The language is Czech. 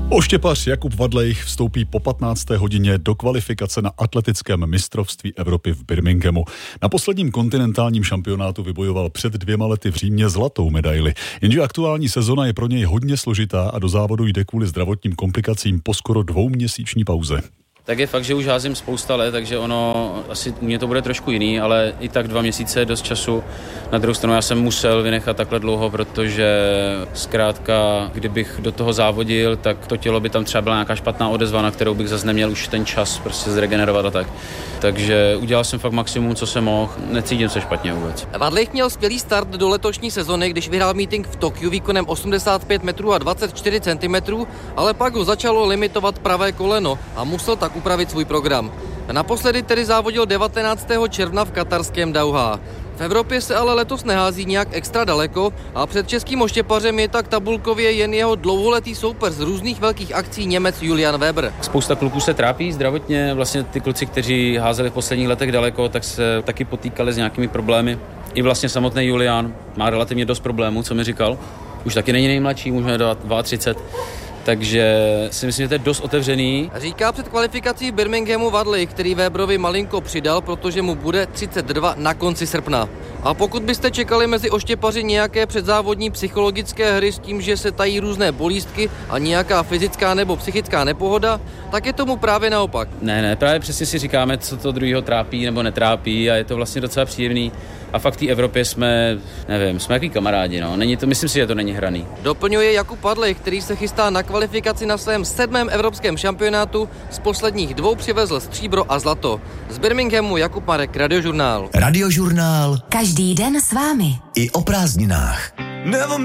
Oštěpař Jakub Vadlejch vstoupí po 15. hodině do kvalifikace na atletickém mistrovství Evropy v Birminghamu. Na posledním kontinentálním šampionátu vybojoval před 2 lety v Římě zlatou medaili. Jenže aktuální sezona je pro něj hodně složitá a do závodu jde kvůli zdravotním komplikacím po skoro 2měsíční pauze. Tak je fakt, že už házím spousta let, takže ono asi u mě to bude trošku jiný, ale i tak 2 měsíce je dost času. Na druhou stranu já jsem musel vynechat takhle dlouho, protože zkrátka, kdybych do toho závodil, tak to tělo by tam třeba byla nějaká špatná odezva, na kterou bych zase neměl už ten čas prostě zregenerovat a tak. Takže udělal jsem fakt maximum, co jsem mohl, necítím se špatně vůbec. Vadlejch měl skvělý start do letošní sezony, když vyhrál meeting v Tokiu výkonem 85 metrů a 24 cm, ale pak ho začalo limitovat pravé koleno a musel tak upravit svůj program. Naposledy tedy závodil 19. června v katarském Dauhá. V Evropě se ale letos nehází nějak extra daleko a před českým oštěpařem je tak tabulkově jen jeho dlouholetý soupeř z různých velkých akcí Němec Julian Weber. Spousta kluků se trápí zdravotně, vlastně ty kluci, kteří házeli v posledních letech daleko, tak se taky potýkali s nějakými problémy. I vlastně samotný Julian má relativně dost problémů, co mi říkal. Už taky není nejmladší, můžeme do 32. Takže si myslím, že to je dost otevřený. Říká před kvalifikací v Birminghamu Vadlejch, který Weberovi malinko přidal, protože mu bude 32 na konci srpna. A pokud byste čekali mezi oštěpaři nějaké předzávodní psychologické hry s tím, že se tají různé bolístky a nějaká fyzická nebo psychická nepohoda, tak je tomu právě naopak. Ne, právě přesně si říkáme, co to druhýho trápí nebo netrápí a je to vlastně docela příjemný. A fakt v té Evropě jsme jaký kamarádi, no. Myslím si, že to není hraný. Doplňuje Jakub Vadlejch, který se chystá na kvalifikaci na svém 7. evropském šampionátu. Z posledních 2 přivezl stříbro a zlato. Z Birminghamu Jakub Marek, Radiožurnál. Radiožurnál. Každý den s vámi. I o prázdninách.